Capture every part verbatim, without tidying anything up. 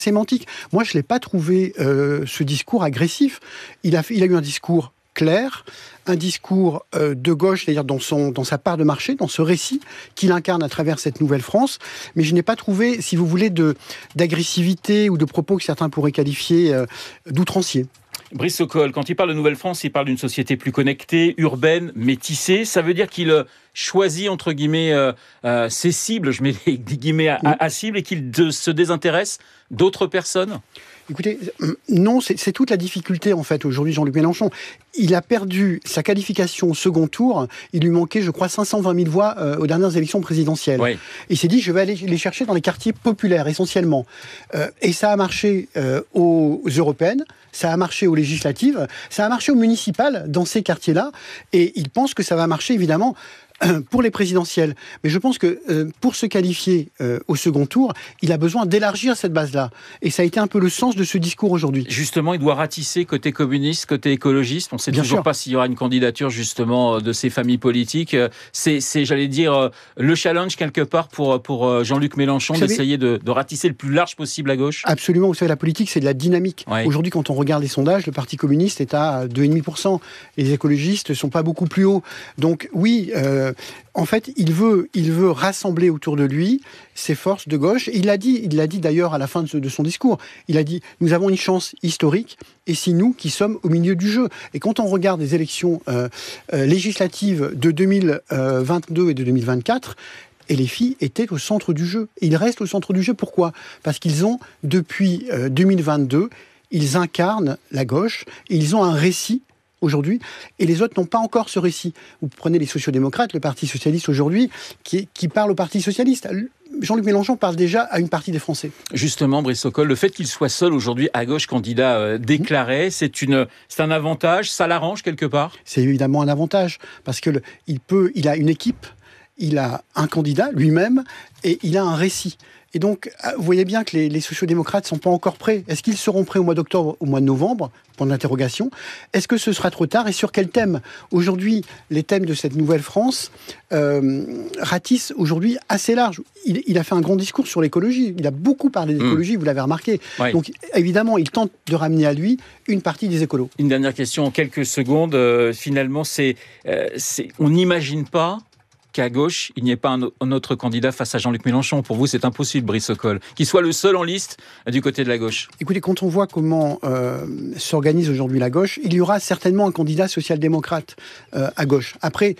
sémantique. Moi, je ne l'ai pas trouvé euh, ce discours agressif. Il a, fait, il a eu un discours clair, un discours euh, de gauche, c'est-à-dire dans, son, dans sa part de marché, dans ce récit qu'il incarne à travers cette nouvelle France. Mais je n'ai pas trouvé, si vous voulez, de, d'agressivité ou de propos que certains pourraient qualifier euh, d'outranciers. Brice Sokol, quand il parle de Nouvelle-France, il parle d'une société plus connectée, urbaine, métissée. Ça veut dire qu'il choisit, entre guillemets, euh, euh, ses cibles, je mets des guillemets à, à, à cible, et qu'il de, se désintéresse d'autres personnes ? Écoutez, non, c'est, c'est toute la difficulté, en fait, aujourd'hui, Jean-Luc Mélenchon. Il a perdu sa qualification au second tour. Il lui manquait, je crois, cinq cent vingt mille voix euh, aux dernières élections présidentielles. Oui. Il s'est dit, je vais aller les chercher dans les quartiers populaires, essentiellement. Euh, et ça a marché euh, aux européennes, ça a marché aux législatives, ça a marché aux municipales, dans ces quartiers-là. Et il pense que ça va marcher, évidemment, pour les présidentielles. Mais je pense que euh, pour se qualifier euh, au second tour, il a besoin d'élargir cette base-là. Et ça a été un peu le sens de ce discours aujourd'hui. Justement, il doit ratisser côté communiste, côté écologiste. On ne sait Bien toujours sûr. pas s'il y aura une candidature justement de ces familles politiques. C'est, c'est j'allais dire, le challenge quelque part pour, pour Jean-Luc Mélenchon savez, d'essayer de, de ratisser le plus large possible à gauche. Absolument. Vous savez, la politique, c'est de la dynamique. Oui. Aujourd'hui, quand on regarde les sondages, le Parti communiste est à deux virgule cinq pour cent. Les écologistes ne sont pas beaucoup plus hauts. Donc oui... Euh, En fait, il veut, il veut rassembler autour de lui ses forces de gauche. Il l'a dit, il l'a dit d'ailleurs à la fin de, ce, de son discours. Il a dit « Nous avons une chance historique et c'est nous qui sommes au milieu du jeu ». Et quand on regarde les élections euh, euh, législatives de deux mille vingt-deux et de deux mille vingt-quatre, et les filles étaient au centre du jeu. Et ils restent au centre du jeu. Pourquoi ? Parce qu'ils ont, depuis euh, deux mille vingt-deux, ils incarnent la gauche et ils ont un récit aujourd'hui, et les autres n'ont pas encore ce récit. Vous prenez les sociodémocrates, le Parti socialiste aujourd'hui, qui, qui parle au Parti socialiste. Jean-Luc Mélenchon parle déjà à une partie des Français. Justement, Brice Sokol, le fait qu'il soit seul aujourd'hui à gauche, candidat euh, déclaré, mmh. c'est, une, c'est un avantage, ça l'arrange quelque part ? C'est évidemment un avantage, parce qu'il peut, il a une équipe, il a un candidat lui-même, et il a un récit. Et donc, vous voyez bien que les, les sociodémocrates ne sont pas encore prêts. Est-ce qu'ils seront prêts au mois d'octobre, au mois de novembre ? Point d'interrogation. Est-ce que ce sera trop tard ? Et sur quel thème ? Aujourd'hui, les thèmes de cette nouvelle France euh, ratissent aujourd'hui assez large. Il, il a fait un grand discours sur l'écologie. Il a beaucoup parlé d'écologie, mmh. vous l'avez remarqué. Oui. Donc, évidemment, il tente de ramener à lui une partie des écolos. Une dernière question en quelques secondes. Euh, finalement, c'est, euh, c'est, on n'imagine pas qu'à gauche, il n'y ait pas un, un autre candidat face à Jean-Luc Mélenchon. Pour vous, c'est impossible, Brice Sokol, qu'il soit le seul en liste du côté de la gauche. Écoutez, quand on voit comment euh, s'organise aujourd'hui la gauche, il y aura certainement un candidat social-démocrate euh, à gauche. Après,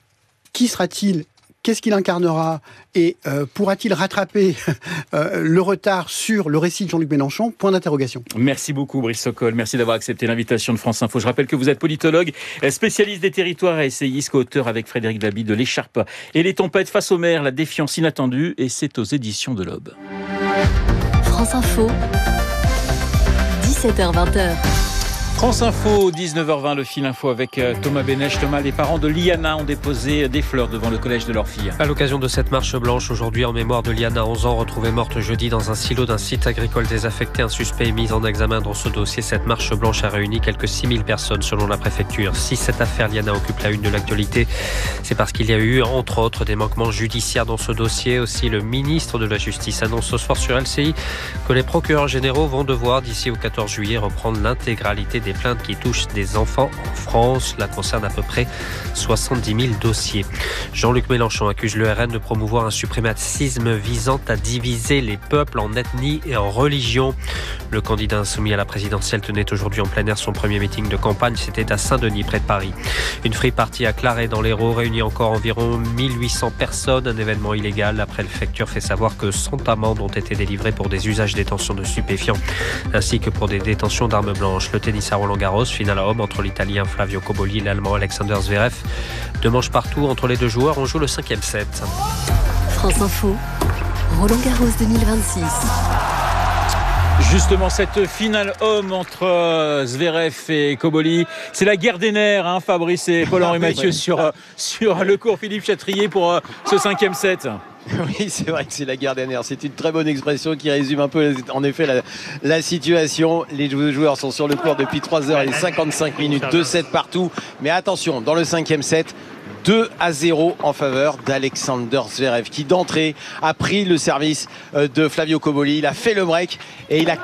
qui sera-t-il ? Qu'est-ce qu'il incarnera ? Et euh, pourra-t-il rattraper euh, le retard sur le récit de Jean-Luc Mélenchon ? Point d'interrogation. Merci beaucoup, Brice Sokol. Merci d'avoir accepté l'invitation de France Info. Je rappelle que vous êtes politologue, spécialiste des territoires et essayiste, co-auteur avec Frédéric Dabi de L'écharpe et les tempêtes face aux mers, la défiance inattendue. Et c'est aux éditions de l'Aube. France Info, dix-sept heures vingt. France Info, dix-neuf heures vingt, le fil info avec Thomas Bénèche. Thomas, les parents de Liana ont déposé des fleurs devant le collège de leur fille. À l'occasion de cette marche blanche aujourd'hui en mémoire de Liana, onze ans, retrouvée morte jeudi dans un silo d'un site agricole désaffecté. Un suspect est mis en examen dans ce dossier. Cette marche blanche a réuni quelques six mille personnes selon la préfecture. Si cette affaire Liana occupe la une de l'actualité, c'est parce qu'il y a eu, entre autres, des manquements judiciaires dans ce dossier. Aussi, le ministre de la Justice annonce ce soir sur L C I que les procureurs généraux vont devoir, d'ici au quatorze juillet, reprendre l'intégralité des plaintes qui touchent des enfants en France. Cela concerne à peu près soixante-dix mille dossiers. Jean-Luc Mélenchon accuse le R N de promouvoir un suprémacisme visant à diviser les peuples en ethnie et en religion. Le candidat insoumis à la présidentielle tenait aujourd'hui en plein air son premier meeting de campagne. C'était à Saint-Denis, près de Paris. Une free party à Claré dans l'Hérault réunit encore environ mille huit cents personnes. Un événement illégal. La préfecture fait savoir que cent amendes ont été délivrées pour des usages détention de stupéfiants ainsi que pour des détentions d'armes blanches. Le tennis à Roland-Garros, finale à Rome entre l'Italien Flavio Cobolli et l'Allemand Alexander Zverev. Deux manches partout entre les deux joueurs. On joue le cinquième set. France Info, Roland-Garros deux mille vingt-six. Justement, cette finale homme entre Zverev et Cobolli, c'est la guerre des nerfs, hein, Fabrice et Paul-Henri Mathieu sur, sur le cours Philippe Chatrier pour ce cinquième set. Oui, c'est vrai que c'est la guerre des nerfs. C'est une très bonne expression qui résume un peu, en effet, la, la situation. Les joueurs sont sur le court depuis trois heures cinquante-cinq minutes, deux sept partout. Mais attention, dans le cinquième set, deux à zéro en faveur d'Alexander Zverev, qui d'entrée a pris le service de Flavio Cobolli. Il a fait le break et il a